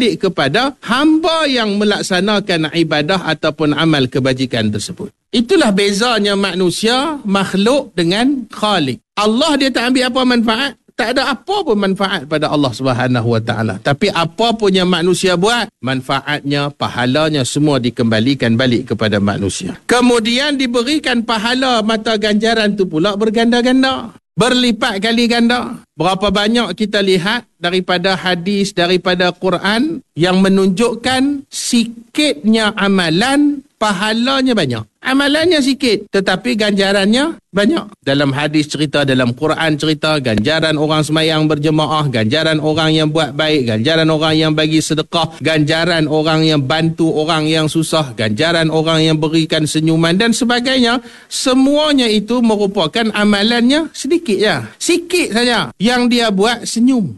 balik kepada hamba yang melaksanakan ibadah ataupun amal kebajikan tersebut. Itulah bezanya manusia, makhluk dengan Khalik. Allah dia tak ambil apa manfaat. Tak ada apa pun manfaat pada Allah Subhanahu Wa Taala. Tapi apa pun yang manusia buat, manfaatnya, pahalanya semua dikembalikan balik kepada manusia. Kemudian diberikan pahala mata ganjaran tu pula berganda-ganda. Berlipat kali ganda. Berapa banyak kita lihat daripada hadis, daripada Quran yang menunjukkan sikitnya amalan, pahalanya banyak. Amalannya sikit tetapi ganjarannya banyak. Dalam hadis cerita, dalam Quran cerita, ganjaran orang semayang berjemaah, ganjaran orang yang buat baik, ganjaran orang yang bagi sedekah, ganjaran orang yang bantu orang yang susah, ganjaran orang yang berikan senyuman dan sebagainya. Semuanya itu merupakan amalannya sedikit ya. Sikit saja. Yang dia buat senyum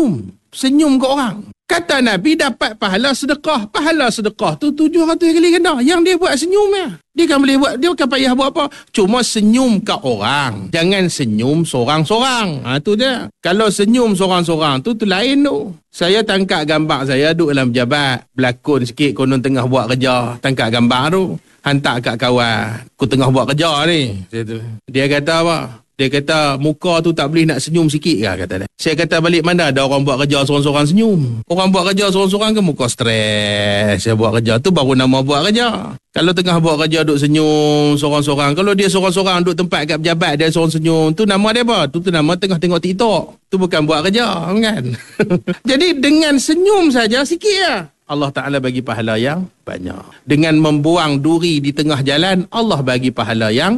ke orang. Kata Nabi dapat pahala sedekah. Pahala sedekah tu 700 kali ganda. Yang dia buat senyum ya. Dia kan boleh buat, dia bukan payah buat apa. Cuma senyum kat orang. Jangan senyum sorang-sorang. Tu dia. Kalau senyum sorang-sorang tu lain tu. Saya tangkap gambar saya duduk dalam pejabat. Berlakon sikit konon tengah buat kerja. Tangkap gambar tu. Hantar kat kawan. Aku tengah buat kerja ni. Dia kata apa? Dia kata muka tu tak boleh nak senyum sikit ke kata dia. Saya kata balik mana ada orang buat kerja seorang-seorang senyum. Orang buat kerja seorang-seorang ke muka stres. Saya buat kerja tu baru nama buat kerja. Kalau tengah buat kerja duk senyum seorang-seorang. Kalau dia seorang-seorang duk tempat kat pejabat dia seorang senyum. Tu nama dia apa? Tu nama tengah tengok TikTok. Tu bukan buat kerja kan. Jadi dengan senyum saja sikit ya. Allah Ta'ala bagi pahala yang banyak. Dengan membuang duri di tengah jalan, Allah bagi pahala yang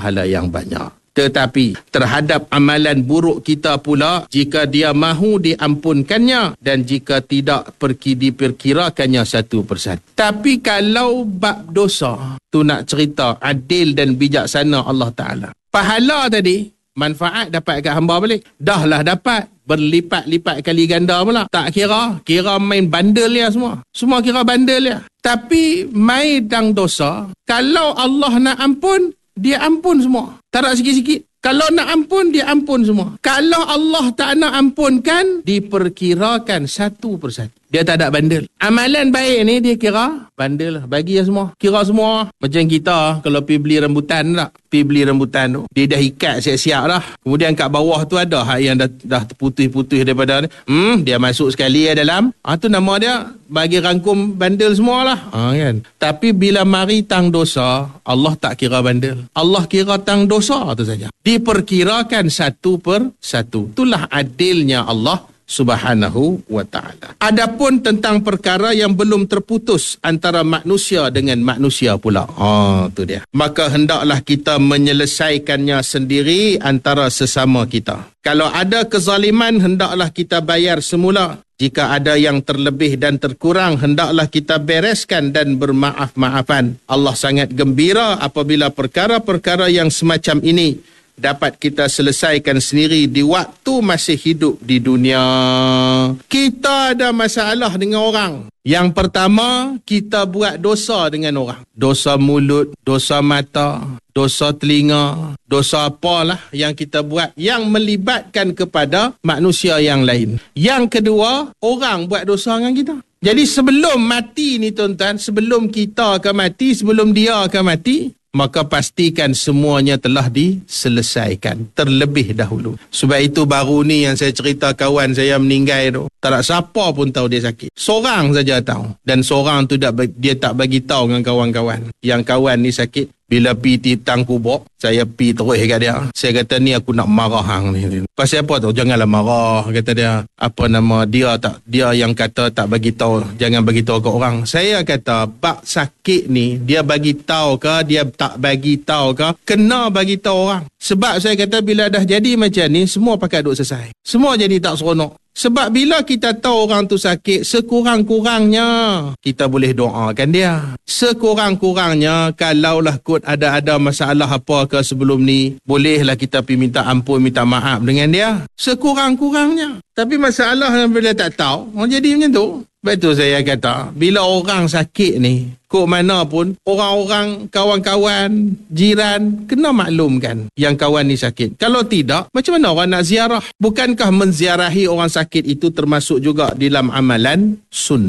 banyak. Tetapi terhadap amalan buruk kita pula, jika dia mahu diampunkannya dan jika tidak diperkirakannya satu persatu. Tapi kalau bab dosa, tu nak cerita adil dan bijaksana Allah Ta'ala. Pahala tadi, manfaat dapat kat hamba balik. Dah lah dapat. Berlipat-lipat kali ganda pula. Tak kira main bandel dia semua. Semua kira bandel dia. Tapi main dang dosa, kalau Allah nak ampun, dia ampun semua. Tak ada sikit-sikit. Kalau nak ampun, dia ampun semua. Kalau Allah tak nak ampunkan, diperkirakan satu persatu. Dia tak ada bandel. Amalan baik ni dia kira bandel. Bagi semua. Kira semua. Macam kita kalau pergi beli rambutan tak? Pergi beli rambutan tu. Dia dah ikat siap-siap dah. Kemudian kat bawah tu ada hak yang dah terputih-putih daripada ni. Dia masuk sekali dalam. Tu nama dia bagi rangkum bandel semualah. Kan. Tapi bila mari tang dosa, Allah tak kira bandel. Allah kira tang dosa tu saja. Diperkirakan satu per satu. Itulah adilnya Allah Subhanahu wa ta'ala. Adapun tentang perkara yang belum terputus antara manusia dengan manusia pula. Tu dia. Maka hendaklah kita menyelesaikannya sendiri antara sesama kita. Kalau ada kezaliman, hendaklah kita bayar semula. Jika ada yang terlebih dan terkurang, hendaklah kita bereskan dan bermaaf-maafan. Allah sangat gembira apabila perkara-perkara yang semacam ini dapat kita selesaikan sendiri di waktu masih hidup di dunia. Kita ada masalah dengan orang. Yang pertama, kita buat dosa dengan orang. Dosa mulut, dosa mata, dosa telinga, dosa apalah yang kita buat yang melibatkan kepada manusia yang lain. Yang kedua, orang buat dosa dengan kita. Jadi sebelum mati ni tuan-tuan, sebelum kita akan mati, sebelum dia akan mati, maka pastikan semuanya telah diselesaikan terlebih dahulu. Sebab itu baru ni yang saya cerita kawan saya meninggal tu. Tak ada siapa pun tahu dia sakit. Seorang saja tahu. Dan seorang tu dia tak bagi tahu dengan kawan-kawan. Yang kawan ni sakit. Bila pi tang kubur, saya pi terus kat dia. Saya kata ni aku nak marah hang ni. Pasal apa tu? Janganlah marah, kata dia. Apa nama dia yang kata tak bagi tahu, jangan bagi tahu ke orang. Saya kata bab sakit ni dia bagi tahu ke, dia tak bagi tahu ke, kena bagi tahu orang. Sebab saya kata bila dah jadi macam ni, semua pakai duk selesai. Semua jadi tak seronok. Sebab bila kita tahu orang tu sakit, sekurang-kurangnya kita boleh doakan dia. Sekurang-kurangnya kalaulah kot ada masalah apa ke sebelum ni, bolehlah kita pergi minta ampun, minta maaf dengan dia. Sekurang-kurangnya. Tapi masalah bila tak tahu, jadi macam tu. Betul saya kata, bila orang sakit ni, kok mana pun, orang-orang, kawan-kawan, jiran, kena maklumkan yang kawan ni sakit. Kalau tidak, macam mana orang nak ziarah? Bukankah menziarahi orang sakit itu termasuk juga dalam amalan sunnah?